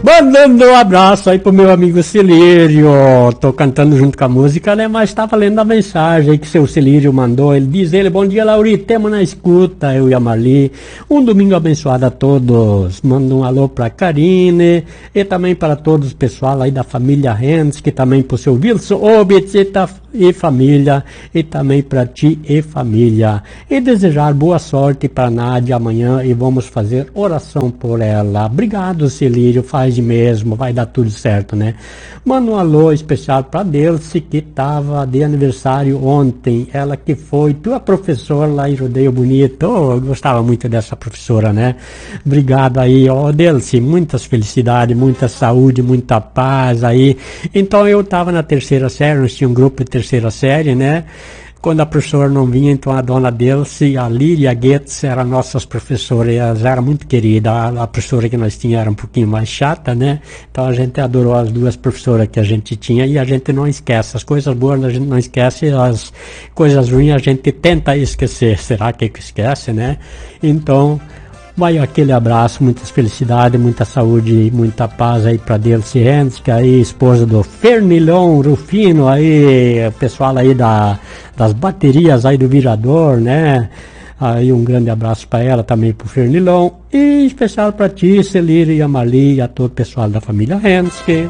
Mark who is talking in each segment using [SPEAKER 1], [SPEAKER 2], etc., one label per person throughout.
[SPEAKER 1] Mandando um abraço aí pro meu amigo Celírio. Tô cantando junto com a música, né? Mas tava lendo a mensagem aí que seu Celírio mandou. Ele diz, bom dia, Laurito, temos na escuta, eu e a Marli. Um domingo abençoado a todos. Manda um alô pra Karine e também para todos o pessoal aí da família Hens, que também pro seu Wilson Obitz e família, e também para ti e família. E desejar boa sorte para Nádia amanhã e vamos fazer oração por ela. Obrigado, Celírio, faz mesmo, vai dar tudo certo, né? Manda um alô especial para Delce, que tava de aniversário ontem, ela que foi tua professora lá em Rodeio Bonito. Eu gostava muito dessa professora, né? Obrigado aí, Delce, muitas felicidades, muita saúde, muita paz aí. Então eu tava na terceira série, nós tínhamos um grupo de terceira série, né? Quando a professora não vinha, então a dona Delce, a Lília Goetz, eram nossas professoras, e elas eram muito queridas. A professora que nós tínhamos era um pouquinho mais chata, né? Então a gente adorou as duas professoras que a gente tinha e a gente não esquece. As coisas boas a gente não esquece, as coisas ruins a gente tenta esquecer. Será que esquece, né? Então, vai aquele abraço, muitas felicidades, muita saúde, muita paz aí para Delce Hens, que aí esposa do Fernilon Rufino, aí o pessoal aí das baterias aí do Virador, né? Aí um grande abraço para ela, também pro Fernilon, e especial para ti, Celírio e a Marli, e a todo o pessoal da família Hensky.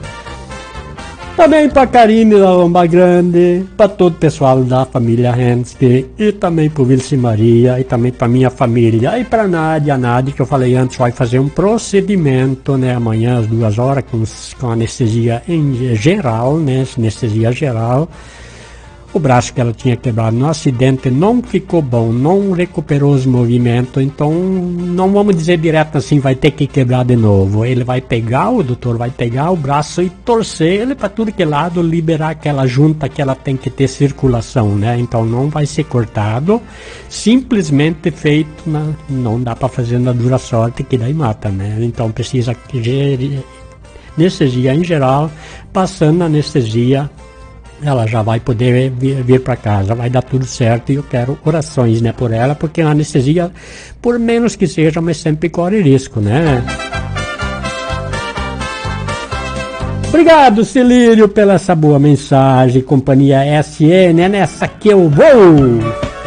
[SPEAKER 1] Também para Karine da Lomba Grande, para todo o pessoal da família Hensky, e também para o Vilce Maria, e também para minha família, e para a Nádia, que eu falei antes, vai fazer um procedimento, né, amanhã às 2 horas, com anestesia em geral, né, anestesia geral. O braço que ela tinha quebrado no acidente não ficou bom, não recuperou os movimentos, então não vamos dizer direto assim, vai ter que quebrar de novo. Ele vai pegar, o doutor vai pegar o braço e torcer ele para tudo que é lado, liberar aquela junta que ela tem que ter circulação, né? Então não vai ser cortado, simplesmente feito, não dá para fazer na dura sorte que daí mata, né? Então precisa anestesia em geral, passando a anestesia, ela já vai poder vir para casa, vai dar tudo certo, e eu quero orações, né, por ela, porque a anestesia, por menos que seja, mas sempre corre risco, né? Obrigado, Celírio, pela essa boa mensagem, companhia SN, é nessa que eu vou!